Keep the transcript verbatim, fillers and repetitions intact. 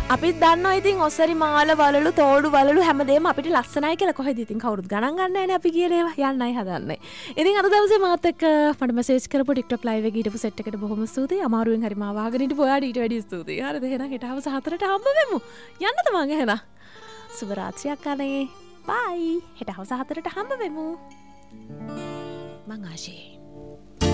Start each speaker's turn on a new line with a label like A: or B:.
A: අපිත් දන්නවා ඉතින් ඔස්සරි මාල වලලු තෝඩු වලලු හැමදේම අපිට ලස්සනයි කියලා කොහෙද ඉතින් කවුරුත් ගණන් ගන්න නැහැ නේ අපි කියන ඒවා යන්නයි හදන්නේ. ඉතින් අද දවසේ මාත් එක්ක මට මෙසේජ් කරපු TikTok live එකේ හිටපු set එකට බොහොම ස්තුතියි. අමාරුවෙන් හරි මාව වහගෙන හිටපු ඔයාට ඊට වැඩි ස්තුතියි. හරිද? එහෙනම් හෙට හවස හතරට හම්බ වෙමු. යන්නද මං එහෙනම්? සුබ රාත්‍රියක් අනේ. බයි. හෙට හවස හතරට හම්බ වෙමු. මං ආශේ